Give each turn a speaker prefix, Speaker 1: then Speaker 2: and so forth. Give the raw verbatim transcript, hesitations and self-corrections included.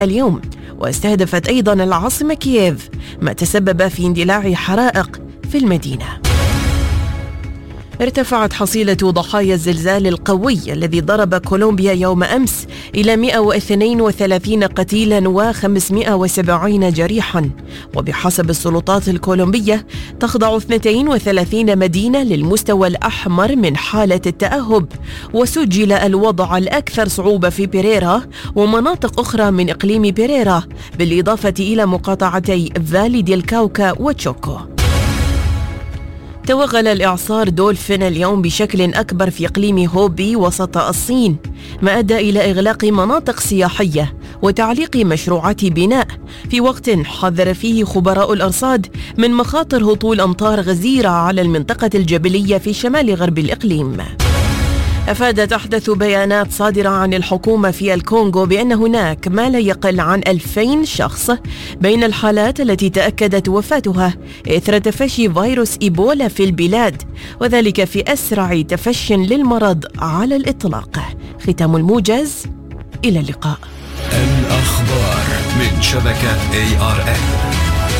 Speaker 1: اليوم، واستهدفت أيضا العاصمة كييف، ما تسبب في اندلاع حرائق في المدينة. ارتفعت حصيلة ضحايا الزلزال القوي الذي ضرب كولومبيا يوم أمس إلى مئة واثنين وثلاثين قتيلا وخمسمئة وسبعين جريحا، وبحسب السلطات الكولومبية تخضع اثنتين وثلاثين مدينة للمستوى الأحمر من حالة التأهب، وسجل الوضع الأكثر صعوبة في بيريرا ومناطق أخرى من إقليم بيريرا، بالإضافة إلى مقاطعتي فالي ديل كاوكا وتشوكو. توغل الإعصار دولفين اليوم بشكل أكبر في إقليم هوبي وسط الصين، ما أدى إلى إغلاق مناطق سياحية وتعليق مشروعات بناء، في وقت حذر فيه خبراء الأرصاد من مخاطر هطول أمطار غزيرة على المنطقة الجبلية في شمال غرب الإقليم. أفادت أحدث بيانات صادرة عن الحكومة في الكونغو بأن هناك ما لا يقل عن ألفين شخص بين الحالات التي تأكدت وفاتها إثر تفشي فيروس إيبولا في البلاد، وذلك في أسرع تفشٍ للمرض على الإطلاق. ختام الموجز، إلى اللقاء.
Speaker 2: الأخبار من شبكة إيه آر إن.